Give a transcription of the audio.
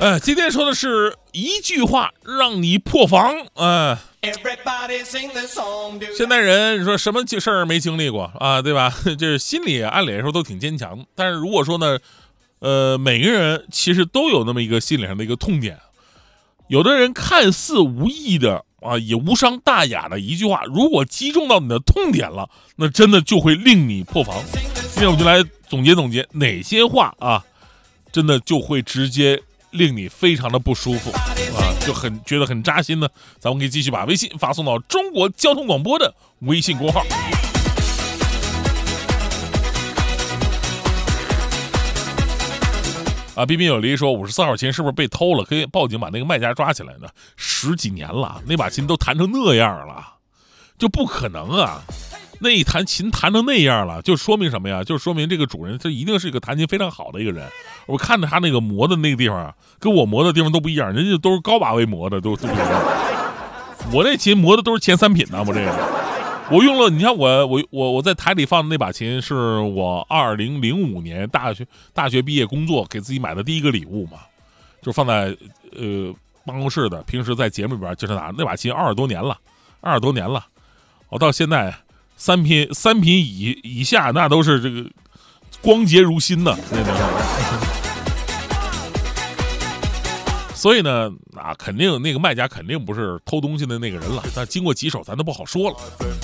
今天说的是一句话让你破防。现代人说什么事儿没经历过啊，对吧？这心里按理来说都挺坚强，但是如果说呢，每个人其实都有那么一个心理上的一个痛点。有的人看似无意的啊，也无伤大雅的一句话，如果击中到你的痛点了，那真的就会令你破防。今天我们就来总结哪些话啊，真的就会直接令你非常的不舒服啊，就觉得很扎心呢。咱们可以继续把微信发送到中国交通广播的微信公号。彬彬有礼说54号琴是不是被偷了？可以报警把那个卖家抓起来呢。10几年了，那把琴都弹成那样了，就不可能啊！那一弹琴弹成那样了，就说明什么呀？就说明这个主人他一定是一个弹琴非常好的一个人。我看着他那个磨的那个地方啊，跟我磨的地方都不一样，人家都是高把位磨的，都不一样。我那琴磨的都是前3品呢，我这个。我用了，你看我在台里放的那把琴是我2005年大学毕业工作给自己买的第一个礼物嘛，就是放在办公室的，平时在节目里边就是拿那把琴20多年了，我到现在三品以下那都是这个光洁如新的那种。所以呢，肯定那个卖家肯定不是偷东西的那个人了，但经过几手咱都不好说了。